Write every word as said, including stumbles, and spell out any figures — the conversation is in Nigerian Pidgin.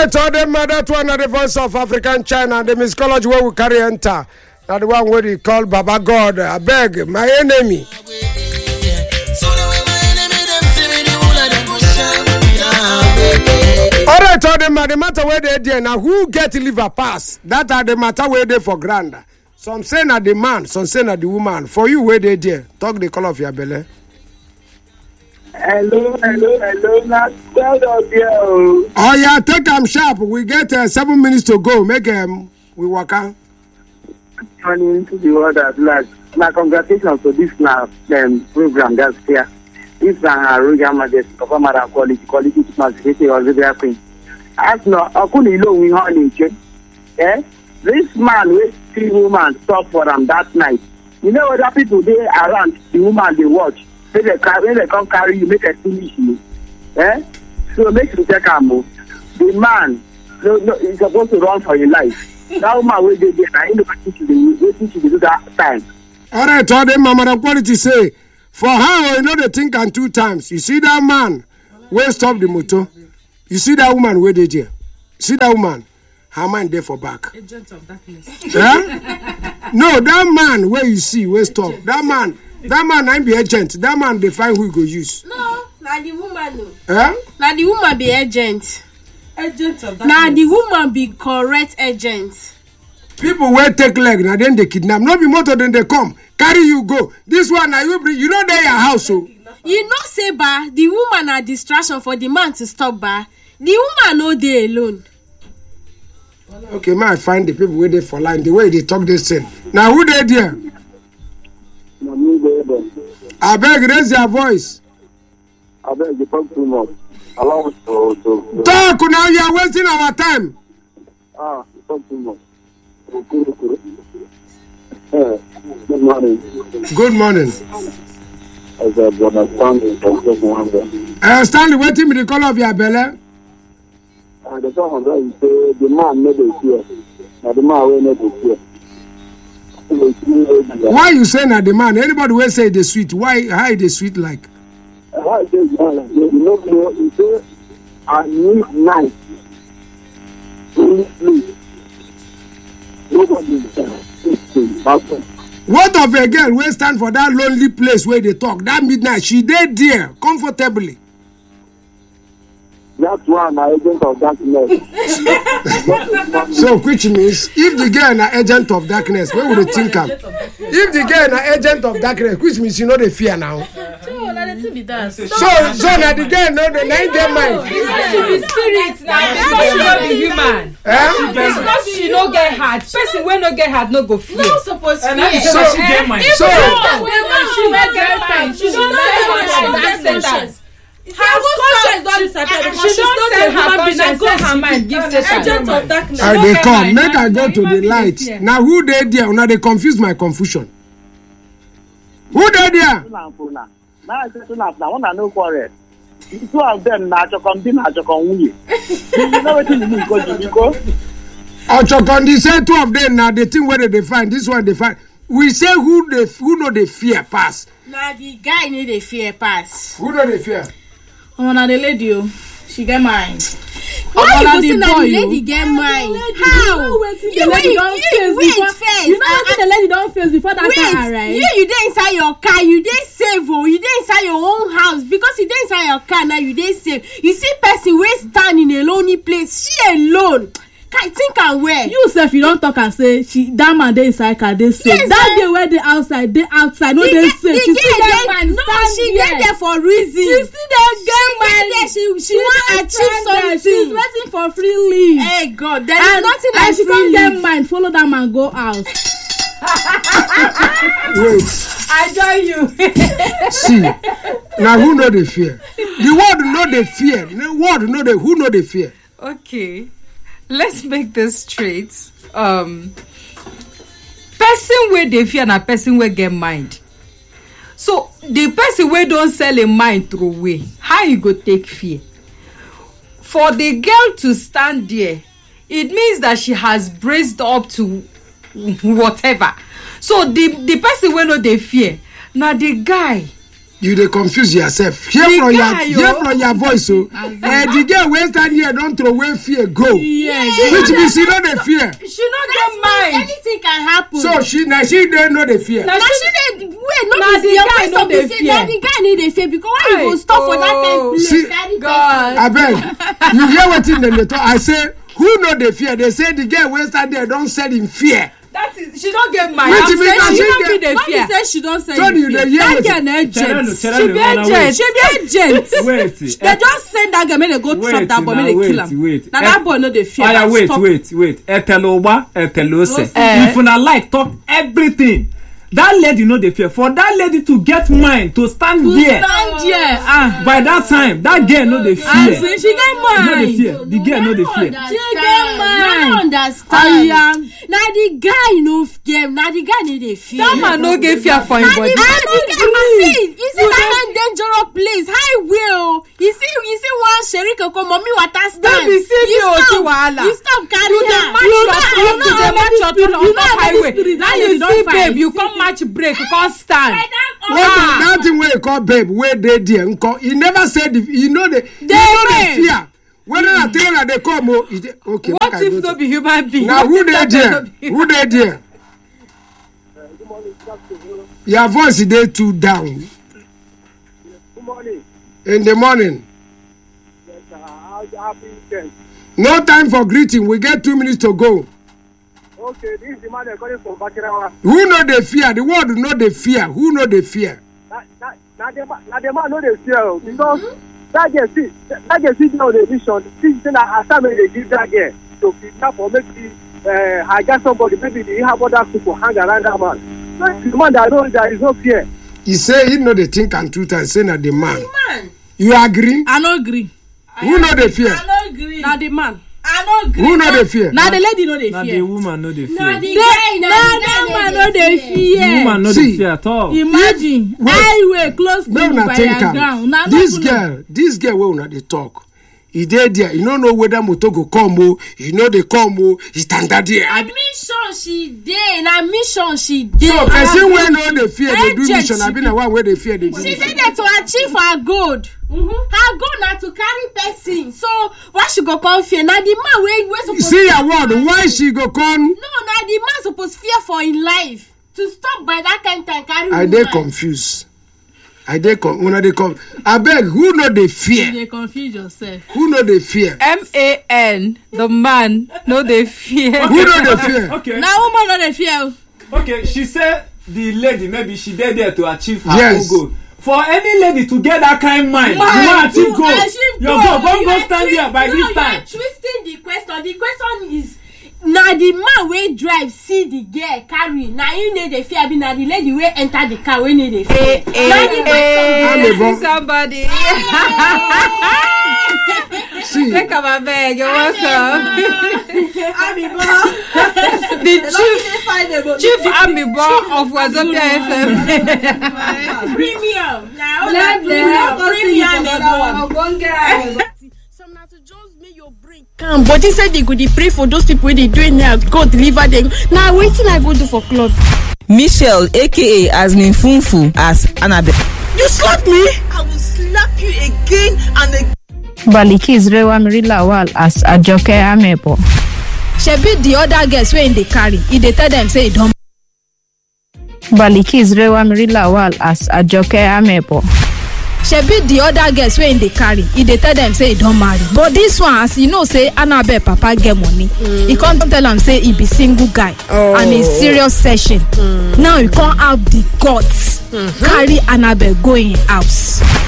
right, all them mother to another voice of African China, the Miss College where we carry enter. Now the one where they call Baba God. I beg my enemy. All right, all them the matter where they there now who get liver pass? That are the matter where they for grand. Some say na the man, some say na the woman. For you where they there, talk the color of your belly. Hello, hello, hello. Not well of you. Oh yeah, take them sharp. We get uh, seven minutes to go. Make them um, we work out. Turning into the world at large. My congratulations to this now um, program that's here. This is a Royal Majesty performer quality quality majesty or the queen. As no, I couldn't know we honey. Eh? This man with three women stop for them that night. You know what that people they around the woman they watch. When they carry, when they come carry you, make a finish you. Eh? So make you check out move. The man, no, no, he's supposed to run for your life. That woman will be there. I know what to do. What to do that time. All right, all them mama quality say. For how you know the thing can two times. You see that man where stop the motor. You see that woman where they there. See that woman. Her mind there for back. Agent of darkness. Yeah? No, that man where you see where stop. That man. That man ain't be agent. That man they find who go use. No, na the woman no. Eh? Na the woman be agent. Agent of darkness. Na the woman be correct agent. People will take leg now then they kidnap. Not be motor then they come. Carry you go. This one now you bring. You know they your house so. You know say ba the woman a distraction for the man to stop ba. The woman no dey alone. Okay, man, I find the people where they for line. The way they talk this thing. Now who they there? I beg, raise your voice. I beg you talk too much. Allow us to, to, to talk now. You are wasting our time. Ah, you talk too much. Uh, good morning. Good morning. As a brother Stanley from Wanda. Uh, Stanley, waiting me the color of your belly. Uh, the song that you say the man made a fear. Now the man will make a fear. Why you saying that the man? Anybody will say the sweet. Why? How the sweet like? Why is it like? You know, you say I need night. Please, nobody what of a girl will stand for that lonely place where they talk? That midnight, she did there comfortably. That's why I'm an agent of darkness. So, which means if the girl is an agent of darkness, where would you think of? If the girl is an agent of darkness, which means you know the fear now. So, let it be that. So, so now the girl know the nine day mind. She be spirit now. Because she no be human. Eh? Because she no get heart. Person when no get heart no go fear. No supposed to fear. So she get mind. So she no get mind. She don't say her conscience. Her conscience don disappear. She don't say her conscience. Go her mind give Satan. Agent of darkness. I they come. Make I go to the light. Now who they there? Now they confuse my confusion. Who they there? Now I say to now one I know quarrel. Two of them na chokon din na chokon wuye. You know what you mean because you go. Ochokondi say two of them now the thing where they find this one they find. We say who they who know they fear pass. Na the guy need a fear pass. Who know they fear? Oh, na the lady oh. She get mind. Why you go say na the lady get mind? How? You wait, you wait first. You know what the lady don't face before that time arrive? You you dey inside your car, you dey safe oh. You dey inside your own house because you dey inside your car now. You dey safe. You see person wey stand in a lonely place. She alone. I think and where you sef you don't talk and say she that man dey inside car dey safe. Yes, that day where they outside dey outside no dey safe. She still dey man no she dey there for reason. She still dey get mind. She she wan achieve something. She's waiting for free leave. Hey God, there is nothing like free leave. And she come get mind follow that man go out. Wait. I join you. See, now who know the fear? The world know the fear. The world know the who know the fear. Okay. Let's make this straight. Um, person where they fear na person where get mind. So the person where don't sell a mind through way, how you go take fear? For the girl to stand there, it means that she has braced up to whatever. So the the person where no they fear, now the guy You dey confuse yourself. Hear The from your guy, hear yo. from your voice, so. Eh, the girl wey stand here don throw away fear go. Yes. Which means she no dey fear. She not That get means mind. anything can happen. So she na she dey no dey fear. Na na she dey wait no Na be the your guy question no be dey say fear. na the guy no dey fear because why you go Aye. stop for that kind Oh. place See, carry God. Abeg, you hear wetin dem dey talk? I say who no dey fear? They say the girl wey stand there don sell him fear. That is, she don't get mind. Wait I'm a minute, saying she she don't get- be the Why fear. you say she don sell So you you dey fear? hear That wetin- girl na agent. Tell She her, be tell her, agent. wait. She be agent. Wait. They just send that girl make they go trap that boy, make they kill am. Wait. Na that boy no dey fear. Aya, But wait, stop. wait, wait. Eteloba, etelose. Eh. If una like talk everything, that lady no dey fear. For that lady to get mind to stand there, Stand there. Ah. by that time, that girl no dey I fear. say she get No dey mind. fear. The girl no dey fear. She get mind. no understand. Aya. Na the guy no fear. Na the guy no dey fear. That man no get fear for him Na the body. guy no dey see. You see that kind dangerous place. Highway o. You see you see one sherika come mommy water stand. Don't be serious, You o, stop. see wahala. You stop carry You dey her. match You your know- turn you to know dey how match your many turn on you top know how many highway. spirit Now that you lady don see fight. babe, you come match break, you come stand. Like that, Wait, ah. that thing wey you call babe wey dey there nko he never say the he no dey he no dey fear whether na trailer dey come o he dey okay. What make I if go no to- be human being? na What who if dey that there no be- who dey there your voice dey too down Good morning. in the morning. Yes, sir. How happy weekend. No time for greeting, we get two minutes to go. Okay, this is the man they're calling from Bakirawa. Who no dey fear? The world no dey fear. Who no dey fear? That that now the man now the man know they fear o, because that girl see that girl see now the mission. See say na assignment they give that girl to kidnap or maybe uh, hijack somebody. Maybe they have other people hang around that man. So the man that know there is no fear. He say he no dey think am two times. Say na the man. Man, You agree? I no agree. Who no dey fear? I no agree. Na the man. I no agree. Who no dey fear? Na the lady no dey Na the fear. woman no dey Na fear. the guy na Na the that guy man no dey The fear. woman no See. dey fear at all. Imagine Wait. highway close to Make una think Mubaya ground. am. Na no This follow. girl, this girl wey una dey talk, he dey there. He no know whether motor go come o. He no dey come o. He tanda there. Na mission she dey. Na mission she dey. So person wey no dey fear dey do Agent mission. she Abi na one wey dey fear dey do She mission. dey there to achieve her goal. Her goal na to carry person. So why she go come fear? Na the man wey wey suppose. See your word. Why she go come? No, na the man suppose fear for him life to stop by that kind time carry I woman. dey confused. I dey con una dey con. Abeg, who no dey You fear? dey confuse yourself. Who no dey fear? M A N, the man, no dey fear. Who no dey fear? Okay. Na woman no dey fear o. Okay, she said the lady maybe she dey there to achieve her Yes. own goal. For any lady to get that kind mind, Man, you wan achieve you goal. achieve Your goal. goal don You go are stand there twist- by no, this you time. are twisting the question. The question is na the man wey drive see the girl carry na him no dey fear abi na the lady wey enter the car wey no dey fear. Na the I'm a Hey, bo- see somebody. See, Take am abeg, you're welcome. The chief, chief army boy of Wazobia F M. premium. Na Let only them premium premium alone. Some na to just make your brain calm, but instead they go dey pray for those people wey dey do it now. God deliver them. Na wetin I go do for club? Michelle aka Asmin Funfu as Annabelle. You slap me? I will slap you again and again. Balikis Rewamiri Lawal as Ajoke Amebo. Shebi the other girls wey im dey carry, e dey tell them say e don. Balikis Rewamiri Lawal as Ajoke Amebo. Shebi the other girls wey im dey carry, e dey tell them say e don marry. But this one, as you know say Annabelle papa get money, e come tell am say e be single guy and e serious session. Now e come have the guts carry Annabelle go im house.